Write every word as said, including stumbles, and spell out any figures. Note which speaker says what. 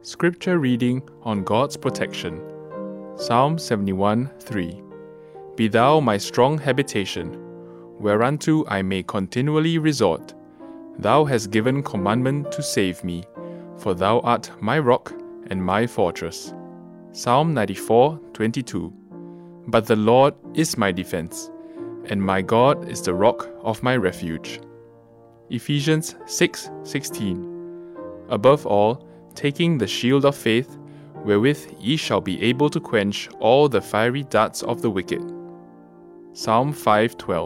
Speaker 1: Scripture reading on God's protection. Psalm seventy-one three. Be thou my strong habitation, whereunto I may continually resort. Thou hast given commandment to save me, for thou art my rock and my fortress. Psalm ninety-four twenty-two. But the Lord is my defense, and my God is the rock of my refuge. Ephesians six sixteen. Above all, taking the shield of faith, wherewith ye shall be able to quench all the fiery darts of the wicked. Psalm five twelve.